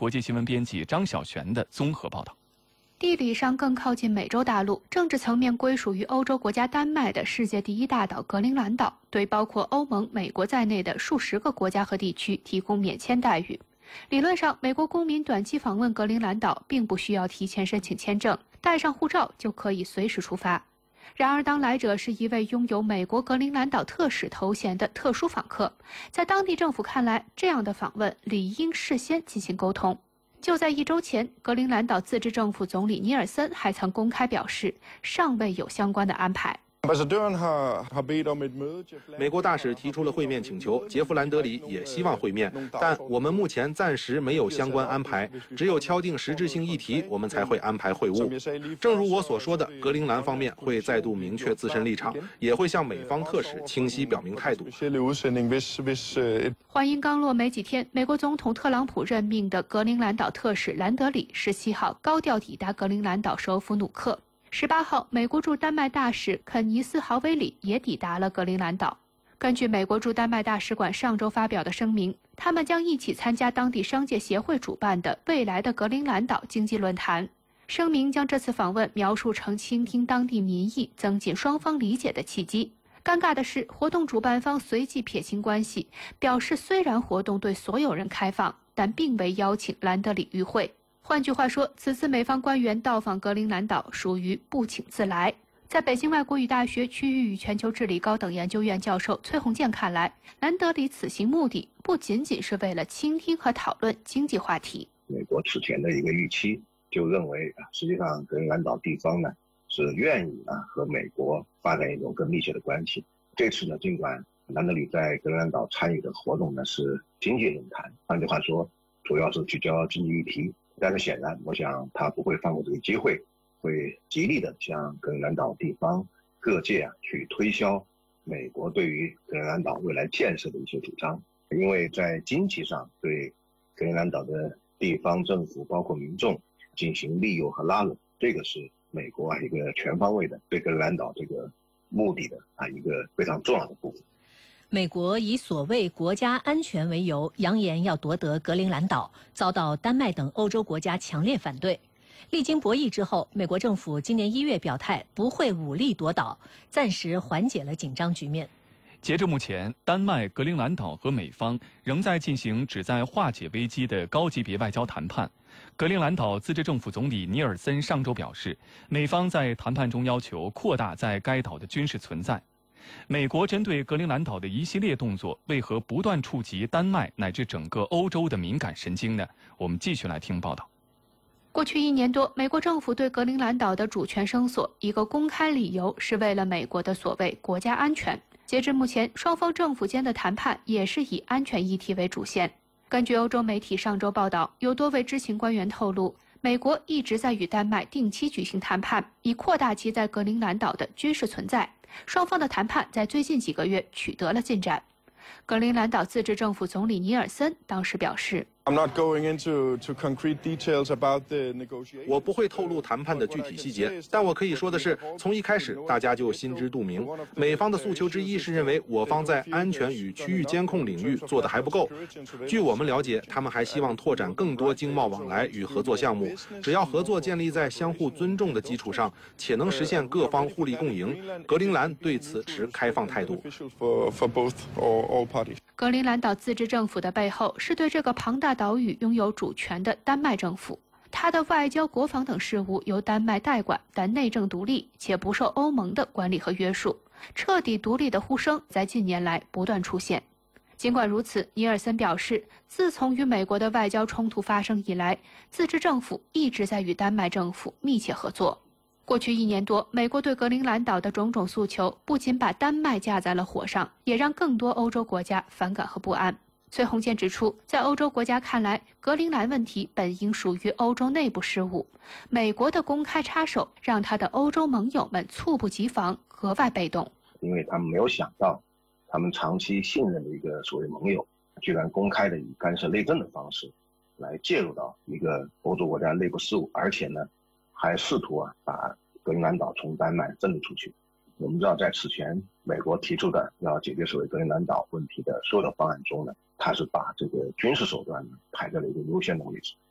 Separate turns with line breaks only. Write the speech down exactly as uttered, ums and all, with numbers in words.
国际新闻编辑张小璇的综合报道。
地理上更靠近美洲大陆，政治层面归属于欧洲国家丹麦的世界第一大岛格陵兰岛，对包括欧盟、美国在内的数十个国家和地区提供免签待遇。理论上，美国公民短期访问格陵兰岛并不需要提前申请签证，带上护照就可以随时出发。然而，当来者是一位拥有美国格陵兰岛特使头衔的特殊访客，在当地政府看来，这样的访问理应事先进行沟通。就在一周前，格陵兰岛自治政府总理尼尔森还曾公开表示，尚未有相关的安排。
美国大使提出了会面请求，杰夫兰德里也希望会面，但我们目前暂时没有相关安排，只有敲定实质性议题，我们才会安排会晤。正如我所说的，格陵兰方面会再度明确自身立场，也会向美方特使清晰表明态度。
话音刚落没几天，美国总统特朗普任命的格陵兰岛特使兰德里十七号高调抵达格陵兰岛首府努克。十八号，美国驻丹麦大使肯尼斯·豪维里也抵达了格陵兰岛。根据美国驻丹麦大使馆上周发表的声明，他们将一起参加当地商界协会主办的未来的格陵兰岛经济论坛。声明将这次访问描述成倾听当地民意、增进双方理解的契机。尴尬的是，活动主办方随即撇清关系，表示虽然活动对所有人开放，但并未邀请兰德里与会。换句话说，此次美方官员到访格陵兰岛属于不请自来。在北京外国语大学区域与全球治理高等研究院教授崔洪建看来，兰德里此行目的不仅仅是为了倾听和讨论经济话题。
美国此前的一个预期就认为，实际上格陵兰岛地方呢是愿意啊和美国发展一种更密切的关系。这次呢，尽管兰德里在格陵兰岛参与的活动呢是经济论坛，换句话说，主要是聚焦经济议题。但是显然，我想他不会放过这个机会，会极力的向格陵兰岛地方各界啊去推销美国对于格陵兰岛未来建设的一些主张。因为在经济上对格陵兰岛的地方政府包括民众进行利诱和拉拢，这个是美国啊一个全方位的对格陵兰岛这个目的的啊一个非常重要的部分。
美国以所谓国家安全为由，扬言要夺得格陵兰岛，遭到丹麦等欧洲国家强烈反对。历经博弈之后，美国政府今年一月表态不会武力夺岛，暂时缓解了紧张局面。
截至目前，丹麦、格陵兰岛和美方仍在进行旨在化解危机的高级别外交谈判。格陵兰岛自治政府总理尼尔森上周表示，美方在谈判中要求扩大在该岛的军事存在。美国针对格陵兰岛的一系列动作，为何不断触及丹麦乃至整个欧洲的敏感神经呢？我们继续来听报道。
过去一年多，美国政府对格陵兰岛的主权声索，一个公开理由是为了美国的所谓国家安全。截至目前，双方政府间的谈判也是以安全议题为主线。根据欧洲媒体上周报道，有多位知情官员透露，美国一直在与丹麦定期举行谈判，以扩大其在格陵兰岛的军事存在。双方的谈判在最近几个月取得了进展。格陵兰岛自治政府总理尼尔森当时表示，
我不会透露谈判的具体细节，但我可以说的是，从一开始大家就心知肚明，美方的诉求之一是认为我方在安全与区域监控领域做得还不够。据我们了解，他们还希望拓展更多经贸往来与合作项目，只要合作建立在相互尊重的基础上，且能实现各方互利共赢，格陵兰对此持开放态度。
格陵兰岛自治政府的背后是对这个庞大岛屿拥有主权的丹麦政府，它的外交、国防等事务由丹麦代管，但内政独立，且不受欧盟的管理和约束。彻底独立的呼声在近年来不断出现。尽管如此，尼尔森表示，自从与美国的外交冲突发生以来，自治政府一直在与丹麦政府密切合作。过去一年多，美国对格陵兰岛的种种诉求，不仅把丹麦架在了火上，也让更多欧洲国家反感和不安。崔洪建指出，在欧洲国家看来，格陵兰问题本应属于欧洲内部事务，美国的公开插手，让他的欧洲盟友们猝不及防，格外被动。
因为他们没有想到，他们长期信任的一个所谓盟友，居然公开的以干涉内政的方式，来介入到一个欧洲国家内部事务，而且呢，还试图啊把格陵兰岛从丹麦挣出去。我们知道，在此前美国提出的要解决所谓格陵兰岛问题的所有的方案中呢，它是把这个军事手段呢排在了一个优先的位置。